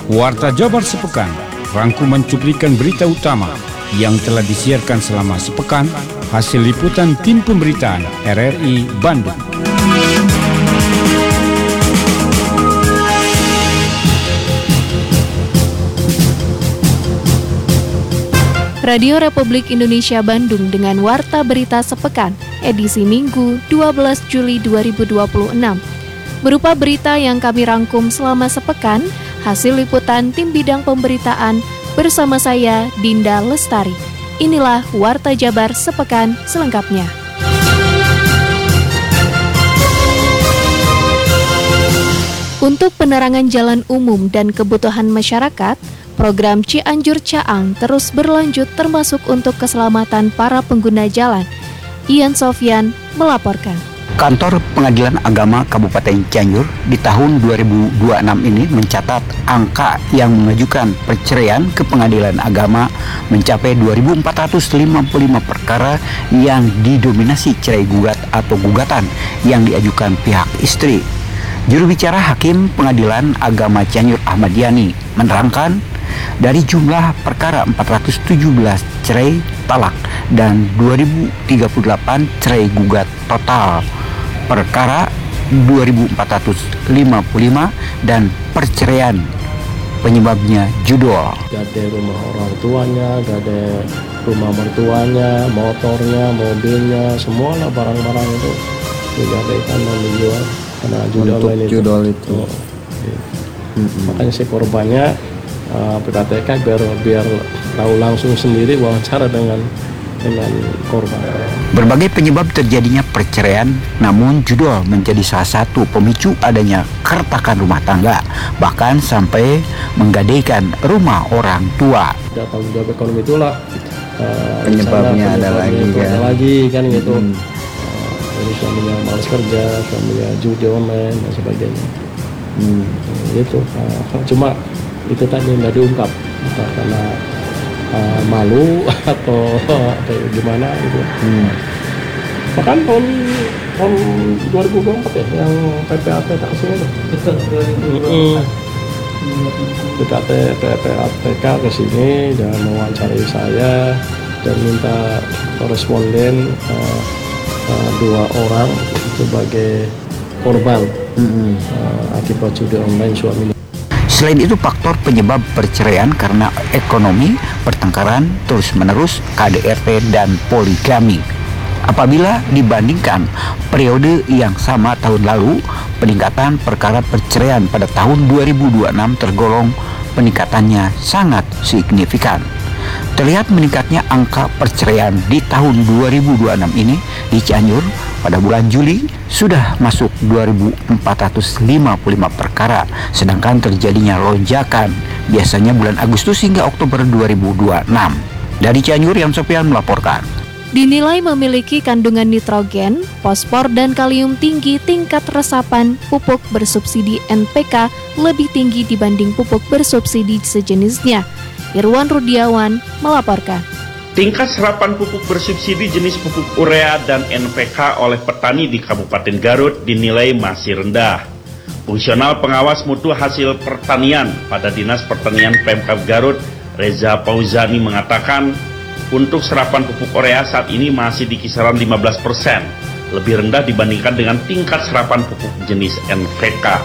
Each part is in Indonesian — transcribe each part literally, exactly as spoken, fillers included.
Warta Jabar Sepekan, rangkuman cuplikan berita utama yang telah disiarkan selama sepekan, hasil liputan tim pemberitaan R R I Bandung. Radio Republik Indonesia Bandung dengan Warta Berita Sepekan, edisi Minggu dua belas Juli dua ribu dua puluh enam. Berupa berita yang kami rangkum selama sepekan, hasil liputan tim bidang pemberitaan bersama saya, Dinda Lestari. Inilah Warta Jabar Sepekan selengkapnya. Untuk penerangan jalan umum dan kebutuhan masyarakat, program Cianjur Caang terus berlanjut termasuk untuk keselamatan para pengguna jalan. Ian Sofyan melaporkan. Kantor Pengadilan Agama Kabupaten Cianjur di tahun dua ribu dua puluh enam ini mencatat angka yang mengajukan perceraian ke Pengadilan Agama mencapai dua ribu empat ratus lima puluh lima perkara yang didominasi cerai gugat atau gugatan yang diajukan pihak istri. Juru bicara Hakim Pengadilan Agama Cianjur Ahmad Yani menerangkan, dari jumlah perkara empat ratus tujuh belas cerai talak dan dua ribu tiga puluh delapan cerai gugat total perkara dua ribu empat ratus lima puluh lima dan perceraian penyebabnya judul. Gak ada rumah orang tuanya, gak ada rumah mertuanya, motornya, mobilnya, semua lah barang-barang itu digadaikan dan dijual karena judul itu. Judul itu. Oh, gitu. Mm-hmm. Makanya si korbannya uh, P K T K biar biar tahu langsung sendiri wawancara dengan dengan korban. Berbagai penyebab terjadinya perceraian, namun judul menjadi salah satu pemicu adanya keretakan rumah tangga, bahkan sampai menggadaikan rumah orang tua. Ya, tanggung jawab ekonomi itulah uh, penyebabnya ada lagi kan, ada lagi kan gitu. Hmm. Uh, jadi suaminya malas kerja, suaminya judi online dan sebagainya. Hmm. Itu uh, cuma itu tadi nggak diungkap entah karena uh, malu atau kayak gimana gitu. Hmm. Bahkan tahun tahun dua ribu dua puluh empat ya yang P P A T K kesini tuh. P K T P P A T K kesini dan mewawancarai saya dan minta koresponden uh, uh, dua orang sebagai korban mm-hmm. uh, akibat judi online suaminya. Selain itu, faktor penyebab perceraian karena ekonomi, pertengkaran terus-menerus, K D R T, dan poligami. Apabila dibandingkan periode yang sama tahun lalu, peningkatan perkara perceraian pada tahun dua ribu dua puluh enam tergolong peningkatannya sangat signifikan. Terlihat meningkatnya angka perceraian di tahun dua ribu dua puluh enam ini di Cianjur pada bulan Juli sudah masuk dua ribu empat ratus lima puluh lima perkara, sedangkan terjadinya lonjakan biasanya bulan Agustus hingga Oktober dua ribu dua puluh enam. Dari Cianjur, Ian Sofyan melaporkan. Dinilai memiliki kandungan nitrogen, fosfor, dan kalium tinggi, tingkat resapan pupuk bersubsidi N P K lebih tinggi dibanding pupuk bersubsidi sejenisnya. Irwan Rudiawan melaporkan. Tingkat serapan pupuk bersubsidi jenis pupuk urea dan N P K oleh petani di Kabupaten Garut dinilai masih rendah. Fungsional pengawas mutu hasil pertanian pada Dinas Pertanian Pemkab Garut, Reza Pauzani mengatakan, untuk serapan pupuk urea saat ini masih di kisaran lima belas persen, lebih rendah dibandingkan dengan tingkat serapan pupuk jenis N P K.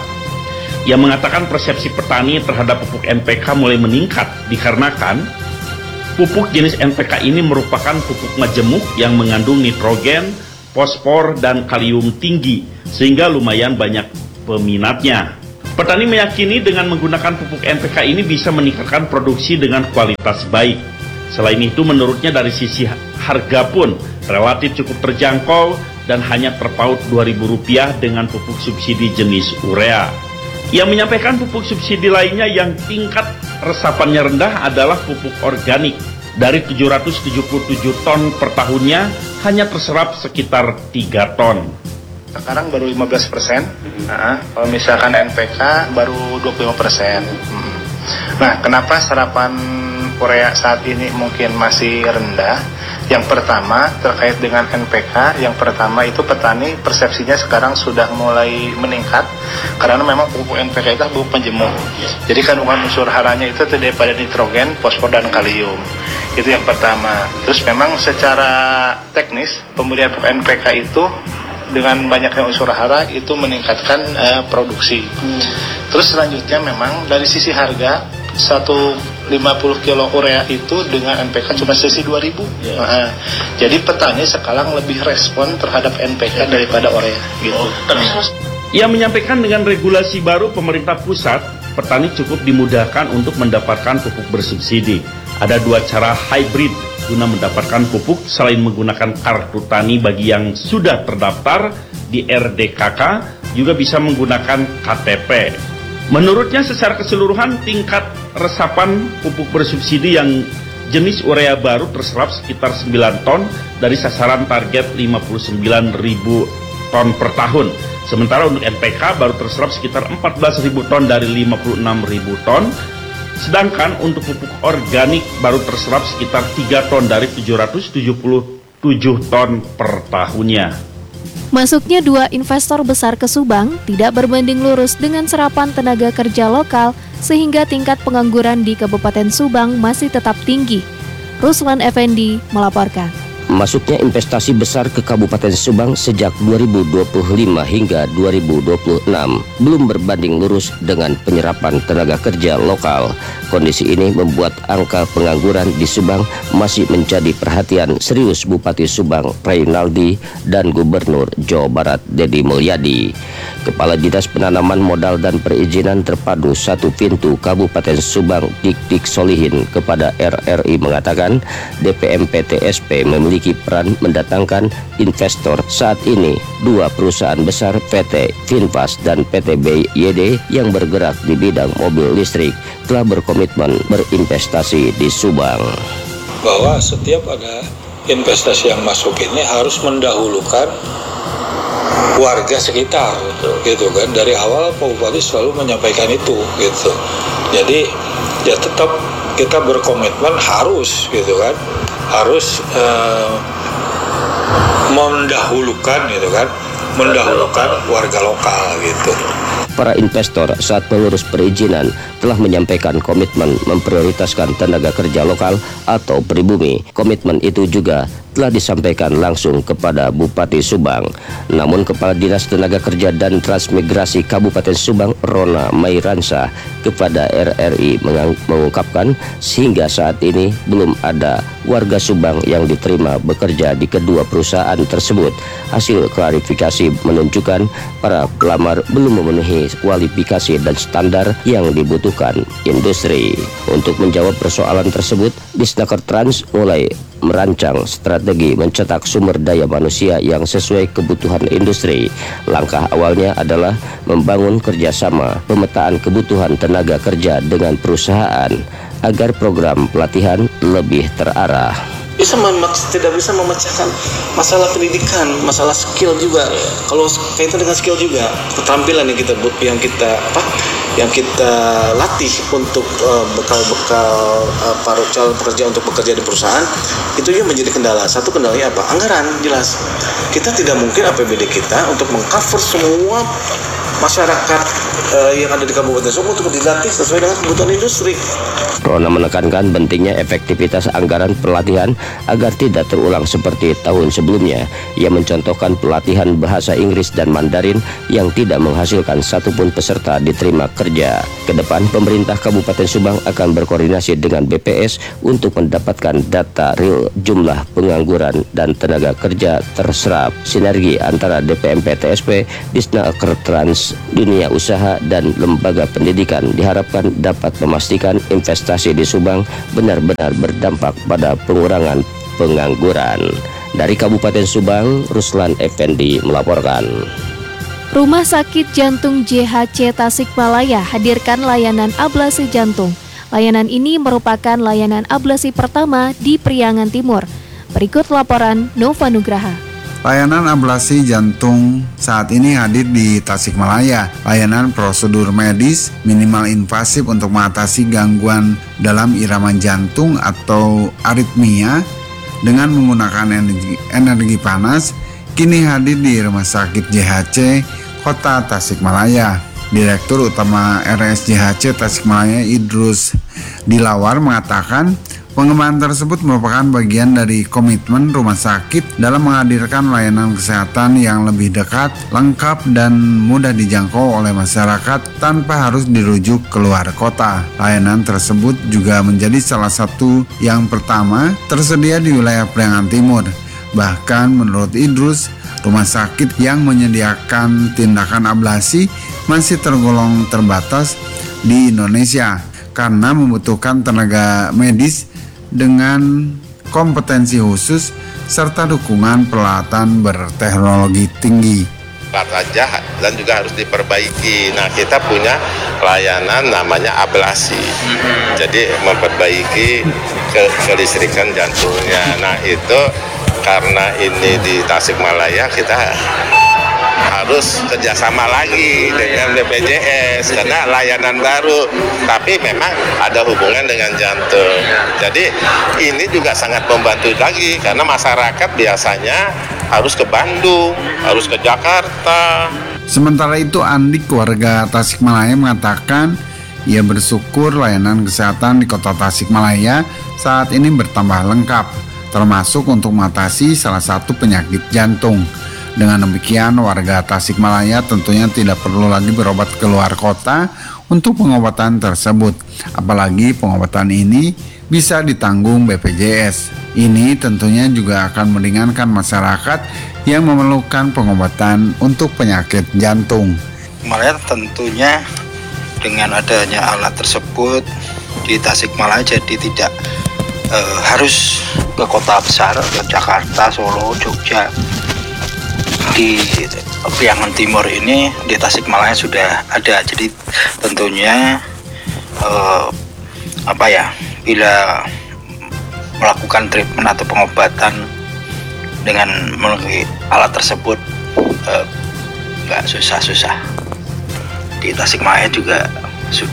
Ia mengatakan persepsi petani terhadap pupuk N P K mulai meningkat dikarenakan pupuk jenis N P K ini merupakan pupuk majemuk yang mengandung nitrogen, fosfor, dan kalium tinggi, sehingga lumayan banyak peminatnya. Petani meyakini dengan menggunakan pupuk N P K ini bisa meningkatkan produksi dengan kualitas baik. Selain itu, menurutnya dari sisi harga pun relatif cukup terjangkau dan hanya terpaut dua ribu rupiah dengan pupuk subsidi jenis urea. Ia menyampaikan pupuk subsidi lainnya yang tingkat resapannya rendah adalah pupuk organik. Dari tujuh ratus tujuh puluh tujuh ton per tahunnya, hanya terserap sekitar tiga ton. Sekarang baru lima belas persen, nah, kalau misalkan N P K baru dua puluh lima persen. Nah, kenapa serapan urea saat ini mungkin masih rendah? Yang pertama terkait dengan N P K, yang pertama itu petani persepsinya sekarang sudah mulai meningkat karena memang pupuk N P K itu pupuk penjemur. Jadi kandungan unsur haranya itu terdiri pada nitrogen, fosfor dan kalium. Itu yang pertama. Terus memang secara teknis pemberian pupuk N P K itu dengan banyaknya unsur hara itu meningkatkan uh, produksi. Hmm. Terus selanjutnya memang dari sisi harga satu lima puluh kilo urea itu dengan N P K cuma sisi dua ribu. Yeah. Nah, jadi petani sekarang lebih respon terhadap N P K daripada urea gitu. Oh, Ia menyampaikan dengan regulasi baru pemerintah pusat, petani cukup dimudahkan untuk mendapatkan pupuk bersubsidi. Ada dua cara hybrid guna mendapatkan pupuk selain menggunakan kartu tani bagi yang sudah terdaftar di R D K K, juga bisa menggunakan K T P. Menurutnya secara keseluruhan tingkat resapan pupuk bersubsidi yang jenis urea baru terserap sekitar sembilan ton dari sasaran target lima puluh sembilan ribu ton per tahun. Sementara untuk N P K baru terserap sekitar empat belas ribu ton dari lima puluh enam ribu ton. Sedangkan untuk pupuk organik baru terserap sekitar tiga ton dari tujuh ratus tujuh puluh tujuh ton per tahunnya. Masuknya dua investor besar ke Subang tidak berbanding lurus dengan serapan tenaga kerja lokal sehingga tingkat pengangguran di Kabupaten Subang masih tetap tinggi. Ruslan Effendi melaporkan. Masuknya investasi besar ke Kabupaten Subang sejak dua ribu dua puluh lima hingga dua ribu dua puluh enam belum berbanding lurus dengan penyerapan tenaga kerja lokal. Kondisi ini membuat angka pengangguran di Subang masih menjadi perhatian serius Bupati Subang Reynaldi dan Gubernur Jawa Barat Deddy Mulyadi. Kepala Dinas Penanaman Modal dan Perizinan Terpadu Satu Pintu Kabupaten Subang Dik-Dik Solihin kepada R R I mengatakan D P M P T S P memiliki peran mendatangkan investor. Saat ini dua perusahaan besar P T Finfast dan P T B Y D yang bergerak di bidang mobil listrik telah berkomitmen berinvestasi di Subang. Bahwa setiap ada investasi yang masuk ini harus mendahulukan warga sekitar gitu kan. Dari awal Pak Bupati selalu menyampaikan itu gitu. Jadi ya tetap kita berkomitmen harus gitu kan, harus eh, mendahulukan gitu kan, mendahulukan warga lokal gitu. Para investor saat mengurus perizinan telah menyampaikan komitmen memprioritaskan tenaga kerja lokal atau pribumi. Komitmen itu juga telah disampaikan langsung kepada Bupati Subang. Namun Kepala Dinas Tenaga Kerja dan Transmigrasi Kabupaten Subang Rona Mairansa kepada R R I mengungkapkan sehingga saat ini belum ada warga Subang yang diterima bekerja di kedua perusahaan tersebut. Hasil klarifikasi menunjukkan para pelamar belum memenuhi kualifikasi dan standar yang dibutuhkan industri. Untuk menjawab persoalan tersebut, Disnaker Trans mulai merancang strategi mencetak sumber daya manusia yang sesuai kebutuhan industri. Langkah awalnya adalah membangun kerjasama pemetaan kebutuhan tenaga kerja dengan perusahaan agar program pelatihan lebih terarah. Bisa memaks, tidak bisa memecahkan masalah pendidikan, masalah skill juga. Kalau kaitan dengan skill juga, keterampilan yang kita yang kita apa, yang kita latih untuk uh, bekal-bekal uh, para calon pekerja untuk bekerja di perusahaan, itu yang menjadi kendala. Satu kendalanya apa? Anggaran, jelas. Kita tidak mungkin A P B D kita untuk mengcover semua masyarakat uh, yang ada di Kabupaten Subang untuk dilatih sesuai dengan kebutuhan industri. Rona menekankan pentingnya efektivitas anggaran pelatihan agar tidak terulang seperti tahun sebelumnya. Ia mencontohkan pelatihan bahasa Inggris dan Mandarin yang tidak menghasilkan satupun peserta diterima kerja. Kedepan pemerintah Kabupaten Subang akan berkoordinasi dengan B P S untuk mendapatkan data real jumlah pengangguran dan tenaga kerja terserap. Sinergi antara D P M P T S P, Disnaker Trans, dunia usaha dan lembaga pendidikan diharapkan dapat memastikan investasi di Subang benar-benar berdampak pada pengurangan pengangguran. Dari Kabupaten Subang, Ruslan Effendi melaporkan. Rumah Sakit Jantung J H C Tasikmalaya hadirkan layanan ablasi jantung. Layanan ini merupakan layanan ablasi pertama di Priangan Timur. Berikut laporan Nova Nugraha. Layanan ablasi jantung saat ini hadir di Tasikmalaya. Layanan prosedur medis minimal invasif untuk mengatasi gangguan dalam irama jantung atau aritmia dengan menggunakan energi, energi panas kini hadir di Rumah Sakit J H C Kota Tasikmalaya. Direktur Utama R S J H C Tasikmalaya Idrus Dilawar mengatakan pengembangan tersebut merupakan bagian dari komitmen rumah sakit dalam menghadirkan layanan kesehatan yang lebih dekat, lengkap, dan mudah dijangkau oleh masyarakat tanpa harus dirujuk keluar kota. Layanan tersebut juga menjadi salah satu yang pertama tersedia di wilayah Priangan Timur. Bahkan menurut Idrus, rumah sakit yang menyediakan tindakan ablasi masih tergolong terbatas di Indonesia karena membutuhkan tenaga medis dengan kompetensi khusus serta dukungan peralatan berteknologi tinggi. Saja dan juga harus diperbaiki. Nah, kita punya layanan namanya ablasi. Jadi memperbaiki ke kelistrikan jantungnya. Nah, itu karena ini di Tasikmalaya kita harus kerjasama lagi dengan B P J S karena layanan baru, tapi memang ada hubungan dengan jantung. Jadi ini juga sangat membantu lagi karena masyarakat biasanya harus ke Bandung, harus ke Jakarta. Sementara itu Andik warga Tasikmalaya mengatakan ia bersyukur layanan kesehatan di Kota Tasikmalaya saat ini bertambah lengkap, termasuk untuk mengatasi salah satu penyakit jantung. Dengan demikian, warga Tasikmalaya tentunya tidak perlu lagi berobat keluar kota untuk pengobatan tersebut. Apalagi pengobatan ini bisa ditanggung B P J S. Ini tentunya juga akan meringankan masyarakat yang memerlukan pengobatan untuk penyakit jantung. Malaya tentunya dengan adanya alat tersebut di Tasikmalaya jadi tidak eh, harus ke kota besar, ke Jakarta, Solo, Jogja. Di Priangan Timur ini di Tasikmalaya sudah ada, jadi tentunya eh, apa ya, bila melakukan treatment atau pengobatan dengan melalui alat tersebut eh, nggak susah-susah. Di Tasikmalaya juga sudah.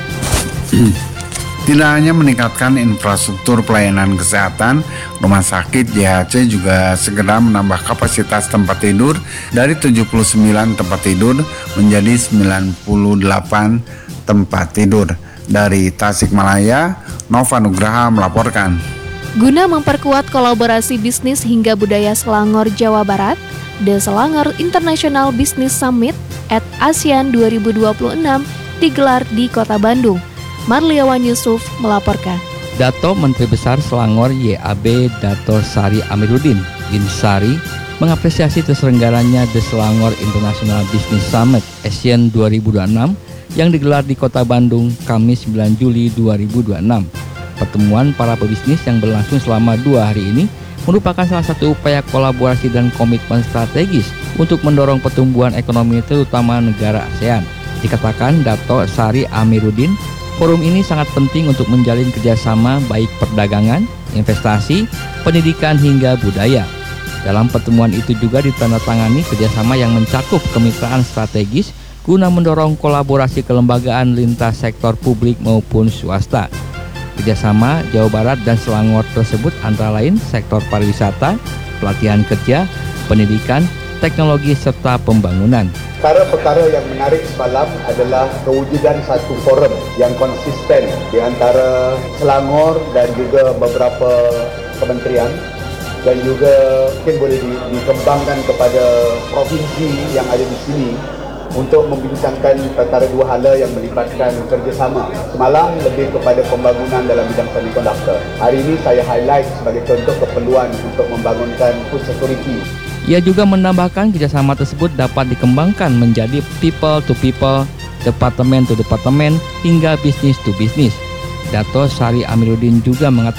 Tidak hanya meningkatkan infrastruktur pelayanan kesehatan, Rumah Sakit J H C juga segera menambah kapasitas tempat tidur dari tujuh puluh sembilan tempat tidur menjadi sembilan puluh delapan tempat tidur. Dari Tasikmalaya, Nova Nugraha melaporkan. Guna memperkuat kolaborasi bisnis hingga budaya Selangor, Jawa Barat, The Selangor International Business Summit at ASEAN dua ribu dua puluh enam digelar di Kota Bandung. Marliawan Yusuf melaporkan. Dato Menteri Besar Selangor Y A B Dato Sari Amiruddin Ginsari mengapresiasi terselenggaranya The Selangor International Business Summit ASEAN dua ribu dua puluh enam yang digelar di Kota Bandung Kamis sembilan Juli dua ribu dua puluh enam. Pertemuan para pebisnis yang berlangsung selama dua hari ini merupakan salah satu upaya kolaborasi dan komitmen strategis untuk mendorong pertumbuhan ekonomi terutama negara ASEAN. Dikatakan Dato Sari Amiruddin, forum ini sangat penting untuk menjalin kerjasama baik perdagangan, investasi, pendidikan hingga budaya. Dalam pertemuan itu juga ditandatangani kerjasama yang mencakup kemitraan strategis guna mendorong kolaborasi kelembagaan lintas sektor publik maupun swasta. Kerjasama Jawa Barat dan Selangor tersebut antara lain sektor pariwisata, pelatihan kerja, pendidikan, teknologi, serta pembangunan. Perkara-perkara yang menarik semalam adalah kewujudan satu forum yang konsisten di antara Selangor dan juga beberapa kementerian dan juga mungkin boleh dikembangkan kepada provinsi yang ada di sini untuk membincangkan perkara dua hala yang melibatkan kerjasama. Semalam lebih kepada pembangunan dalam bidang semiconductor. Hari ini saya highlight sebagai contoh keperluan untuk membangunkan food security. Ia juga menambahkan kerjasama tersebut dapat dikembangkan menjadi people to people, departemen to departemen, hingga bisnis to bisnis. Dato Sari Amiruddin juga mengatakan